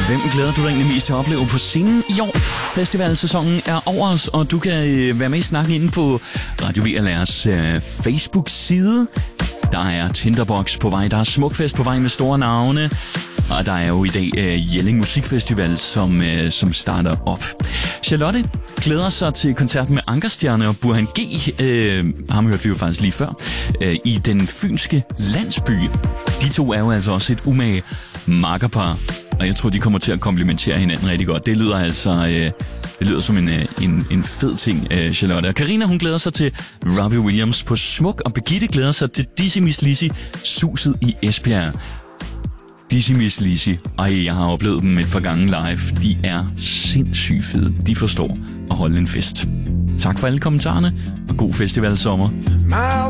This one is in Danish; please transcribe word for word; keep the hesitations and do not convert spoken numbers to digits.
Hvem glæder du dig egentlig mest til at opleve på scenen i år? Festivalsæsonen er over os, og du kan øh, være med i snakken inde på Radio V L R's øh, Facebook-side. Der er Tinderbox på vej, der er Smukfest på vej med store navne, og der er jo i dag øh, Jelling Musikfestival, som, øh, som starter op. Charlotte glæder sig til koncerten med Ankerstjerne og Burhan G. Øh, ham hørte vi jo faktisk lige før. Øh, I den fynske landsby. De to er jo altså også et umage makkerpar, og jeg tror, de kommer til at komplementere hinanden rigtig godt. Det lyder altså øh, det lyder som en, en, en fed ting, øh, Charlotte. Og Karina, hun glæder sig til Robbie Williams på Smuk, og Birgitte glæder sig til Dizzy Miss Lizzy, Suset i Esbjerg. Dizzy Miss Lizzy, ej, jeg har oplevet dem et par gange live. De er sindssygt fede. De forstår at holde en fest. Tak for alle kommentarerne, og god festivalsommer.